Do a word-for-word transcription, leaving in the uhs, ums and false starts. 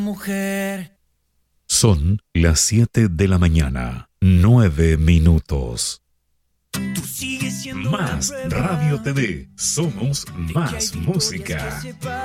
Mujer. Son las siete de la mañana, nueve minutos. Tú sigues siendo Más la prueba Radio T V, somos de que hay más victorias que música. separan.